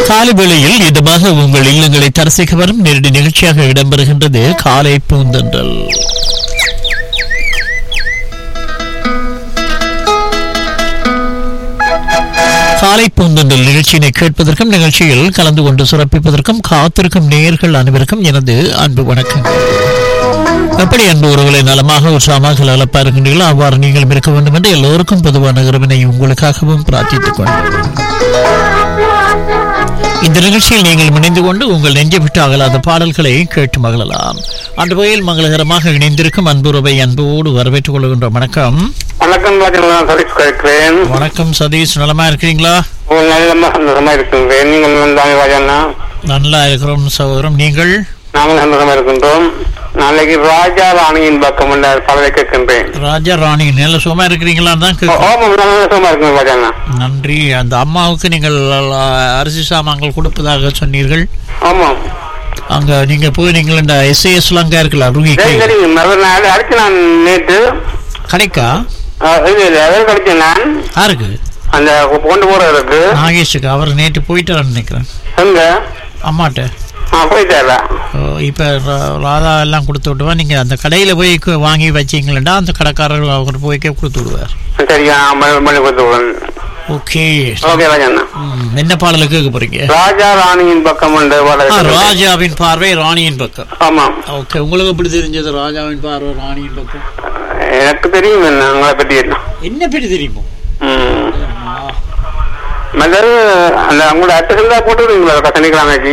காலை வேளையில் இதமாக உங்கள் இல்லங்களை தரிசிக்க வரும் நேரடி நிகழ்ச்சியாக இடம்பெறுகின்றது காலை பூந்தென்றல். காலை பூந்தென்றல் நிகழ்ச்சியினை கேட்பதற்கும் நிகழ்ச்சியில் கலந்து கொண்டு சிறப்பிப்பதற்கும் காத்திருக்கும் நேயர்கள் அனைவருக்கும் எனது அன்பு வணக்கங்கள். எப்படி அன்பு உறவுகளை நலமாக உற்சாகமாக நலப்பா இருக்கின்றீர்களோ அவ்வாறு நீங்களும் இருக்க வேண்டும் என்று எல்லோருக்கும் பொதுவான இறைவனை உங்களுக்காகவும் பிரார்த்தித்துக் கொள்கிறேன். இந்த நிகழ்ச்சியில் நீங்கள் இணைந்து கொண்டு உங்கள் நெஞ்சை விட்டு அகலாத பாடல்களை கேட்டு மகிழலாம். அந்த வகையில் மங்களகரமாக இணைந்திருக்கும் அன்புறவை அன்போடு வரவேற்றுக் கொள்கின்ற வணக்கம். வணக்கம் சதீஷ் கேட்கிறேன். வணக்கம் சதீஷ், நலமா இருக்கிறீங்களா? சந்தோஷமா இருக்கின்றேன். நீங்கள் நல்லா இருக்கிறோம் சகோதரம். நீங்கள்? நாங்கள் சந்தோஷமா இருக்கின்றோம். நாளைக்கு ராஜா ராணியின் பக்கம் பலரை கேட்கின்றேன். ராஜா ராணி நல்ல சுகமா இருக்கிறீங்களா? நன்றி. அந்த அம்மாவுக்கு நீங்கள் அரிசி சாமான்கள் கொடுப்பதாக சொன்னீர்கள். ஆமா, அங்க நீங்க போய் நீங்கள் இந்த SAS எல்லாம் இருக்குல்ல ரூகி அடுத்து நான் நேற்று கிடைக்கா கிடைச்சேன். நான் யாருக்கு அந்த கொண்டு போறதுக்கு நாகேஷுக்கு. அவர் நேற்று போயிட்டாருன்னு நினைக்கிறேன். எங்க அம்மாட்ட போயிட்டாரா? இப்ப ராதா எல்லாம் கொடுத்து விட்டுவா. நீங்க அந்த கடையில போய் வாங்கி வச்சீங்களா அந்த கடைக்காரர் அவர் போய் கொடுத்து விடுவார். சரியா? ஓகே. என்ன பாடலுக்கு கேட்க போறீங்க? ராஜா ராணியின் பக்கம். ராஜாவின் பார்வை ராணியின் பக்கம். ஆமா. ஓகே. உங்களுக்கு எப்படி தெரிஞ்சது ராஜாவின் பார்வை ராணியின் பக்கம்? எனக்கு தெரியும். உங்களை பற்றி என்ன பற்றி தெரியுமோ? முதல் அந்த உங்களோட அட்ரஸ் தான் போட்டுருவீங்களா சனிக்கிழமைக்கு?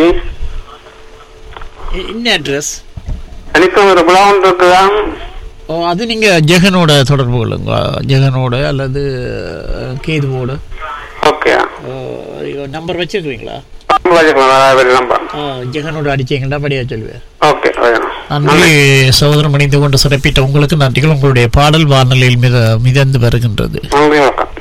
என்ன அட்ரஸ்? சனிக்கிழமை ஒரு புலாவன் இருக்குதா? அது நீங்க ஜெகனோட தொடர்பு கொள்ளுங்க. ஜெகனோட அல்லது கேதுவோட. ஓகே. நம்பர் வச்சிருக்கீங்களா? ஜெகனோட அடிச்சீங்கன்னா படியா சொல்லுவேன். ஓகே. நன்றி சகோதரம். இணைந்து கொண்டு சிறப்பிட்ட உங்களுக்கு நன்றிகள். உங்களுடைய பாடல் வானொலியில் மிதந்து வருகின்றது.